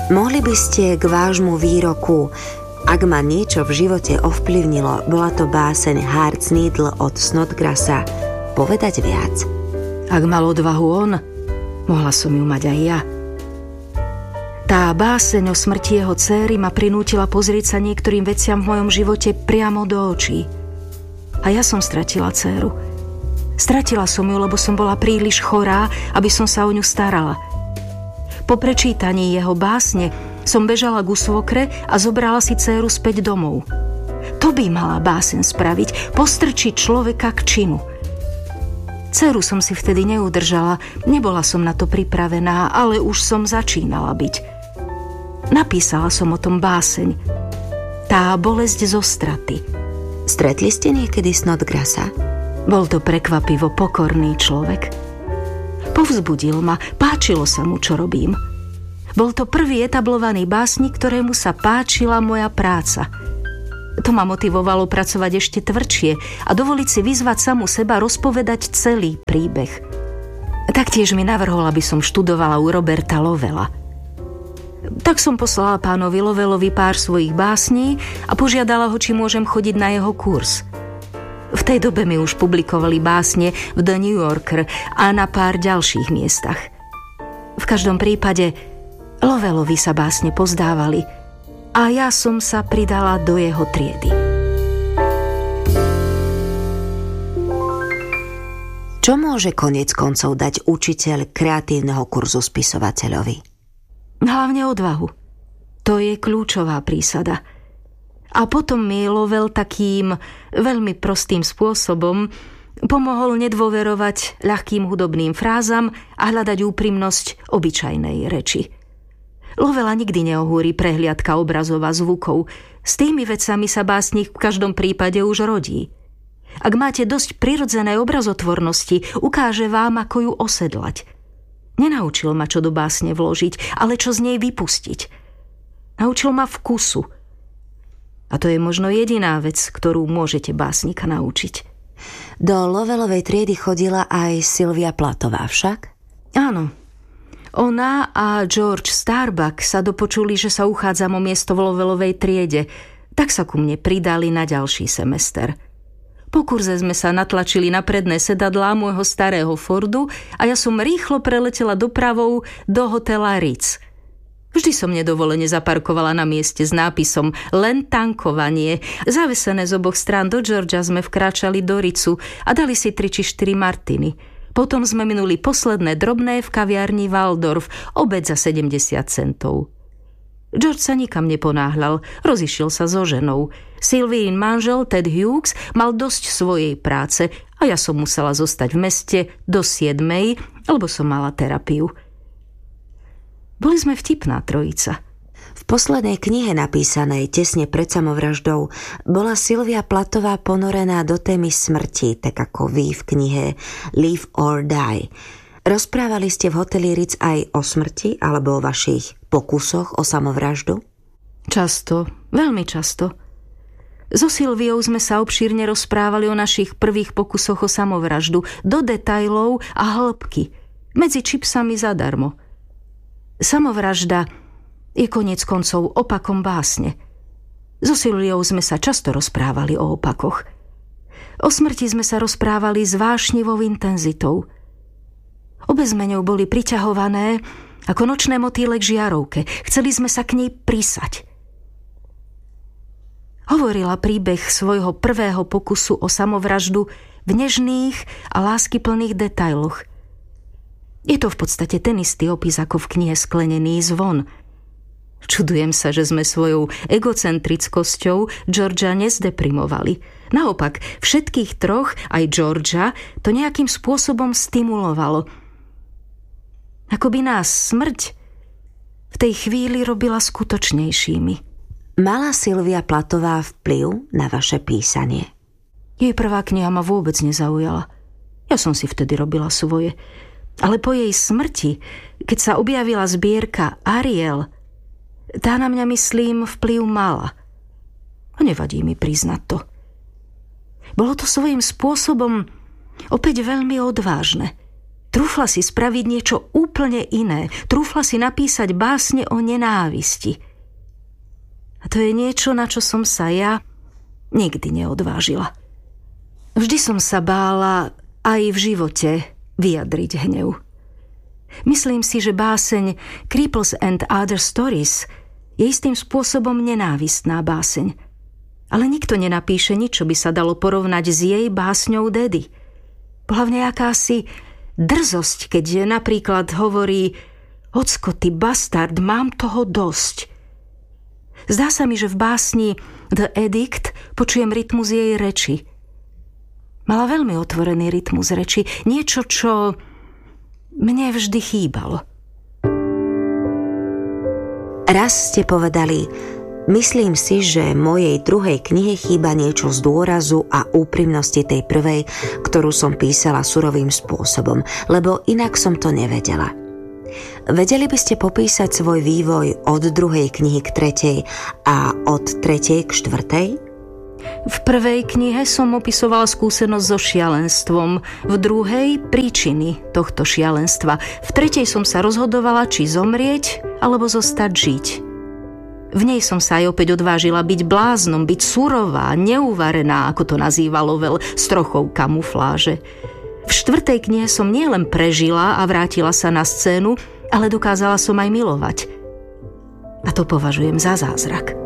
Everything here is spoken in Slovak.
Mohli by ste k vášmu výroku "Ak ma niečo v živote ovplyvnilo, bola to báseň Heart's Needle od Snodgrassa" povedať viac? Ak mal odvahu on, mohla som ju mať aj ja. Tá báseň o smrti jeho dcéry ma prinútila pozrieť sa niektorým veciam v mojom živote priamo do očí. A ja som stratila dcéru. Stratila som ju, lebo som bola príliš chorá, aby som sa o ňu starala. Po prečítaní jeho básne som bežala ku svokre a zobrala si dcéru späť domov. To by mala báseň spraviť, postrčiť človeka k činu. Dcéru som si vtedy neudržala, nebola som na to pripravená, ale už som začínala byť. Napísala som o tom báseň. Tá bolesť zo straty. Stretli ste niekedy Snodgrassa? Bol to prekvapivo pokorný človek. Povzbudil ma, páčilo sa mu, čo robím. Bol to prvý etablovaný básnik, ktorému sa páčila moja práca. To ma motivovalo pracovať ešte tvrdšie a dovoliť si vyzvať samu seba rozpovedať celý príbeh. Taktiež mi navrhol, aby som študovala u Roberta Lowella. Tak som poslala pánovi Lovellovi pár svojich básní a požiadala ho, či môžem chodiť na jeho kurz. V tej dobe mi už publikovali básne v The New Yorker a na pár ďalších miestach. V každom prípade Lovellovi sa básne pozdávali a ja som sa pridala do jeho triedy. Čo môže koniec koncov dať učiteľ kreatívneho kurzu spisovateľovi? Hlavne odvahu. To je kľúčová prísada. A potom mi Lowell takým veľmi prostým spôsobom pomohol nedôverovať ľahkým hudobným frázam a hľadať úprimnosť obyčajnej reči. Lowella nikdy neohúri prehliadka obrazov a zvukov. S tými vecami sa básnik v každom prípade už rodí. Ak máte dosť prirodzenej obrazotvornosti, ukáže vám, ako ju osedlať. Nenaučil ma, čo do básne vložiť, ale čo z nej vypustiť. Naučil ma vkusu. A to je možno jediná vec, ktorú môžete básnika naučiť. Do Lovellovej triedy chodila aj Sylvia Platová však? Áno. Ona a George Starbuck sa dopočuli, že sa uchádzam o miesto v Lovellovej triede, tak sa ku mne pridali na ďalší semester. Po kurze sme sa natlačili na predné sedadlá môjho starého Fordu a ja som rýchlo preletela dopravou do hotela Ritz. Vždy som nedovolene zaparkovala na mieste s nápisom "Len tankovanie". Zavesené z oboch strán do Georgia sme vkráčali do Ritzu a dali si 3 či 4 martiny. Potom sme minuli posledné drobné v kaviarni Waldorf, obed za 70 centov. George sa nikam neponáhľal, rozišiel sa so ženou. Sylvín manžel Ted Hughes mal dosť svojej práce a ja som musela zostať v meste do 7, lebo som mala terapiu. Boli sme vtipná trojica. V poslednej knihe napísanej tesne pred samovraždou bola Sylvia Platová ponorená do témy smrti, tak ako vy v knihe Live or Die. Rozprávali ste v hoteli Ritz aj o smrti alebo o vašich pokusoch o samovraždu? Často, veľmi často. So Sylviou sme sa obšírne rozprávali o našich prvých pokusoch o samovraždu, do detailov a hĺbky, medzi čipsami zadarmo. Samovražda je koniec koncov opakom básne. So Sylviou sme sa často rozprávali o opakoch. O smrti sme sa rozprávali s vášnivou intenzitou. Obe sme ňou boli priťahované ako nočné motýle k žiarovke. Chceli sme sa k nej prisať. Hovorila príbeh svojho prvého pokusu o samovraždu v nežných a láskyplných detailoch. Je to v podstate ten istý opis ako v knihe Sklenený zvon. Čudujem sa, že sme svojou egocentrickosťou Georgia nezdeprimovali. Naopak, všetkých troch, aj Georgia, to nejakým spôsobom stimulovalo. Ako by nás smrť v tej chvíli robila skutočnejšími. Mala Sylvia Platová vplyv na vaše písanie? Jej prvá kniha ma vôbec nezaujala. Ja som si vtedy robila svoje. Ale po jej smrti, keď sa objavila zbierka Ariel, tá na mňa, myslím, vplyv mala. A nevadí mi priznať to. Bolo to svojím spôsobom opäť veľmi odvážne. Trúfla si spraviť niečo úplne iné. Trúfla si napísať básne o nenávisti. A to je niečo, na čo som sa ja nikdy neodvážila. Vždy som sa bála aj v živote vyjadriť hnev. Myslím si, že báseň Cripples and Other Stories je istým spôsobom nenávistná báseň. Ale nikto nenapíše nič, čo by sa dalo porovnať s jej básňou Daddy. Bola v nej akási drzosť, keď napríklad hovorí: Ocko, ty bastard, mám toho dosť. Zdá sa mi, že v básni The Edict počujem rytmus jej reči. Mala veľmi otvorený rytmus reči, niečo, čo mne vždy chýbalo. Raz ste povedali: myslím si, že mojej druhej knihe chýba niečo z dôrazu a úprimnosti tej prvej, ktorú som písala surovým spôsobom, lebo inak som to nevedela. Vedeli by ste popísať svoj vývoj od druhej knihy k tretej a od tretej k štvrtej? V prvej knihe som opisovala skúsenosť so šialenstvom, v druhej príčiny tohto šialenstva, v tretej som sa rozhodovala, či zomrieť alebo zostať žiť. V nej som sa aj opäť odvážila byť bláznom, byť surová, neuvarená, ako to nazýva Lowell, s trochou kamufláže. V štvrtej knihe som nielen prežila a vrátila sa na scénu, ale dokázala som aj milovať. A to považujem za zázrak.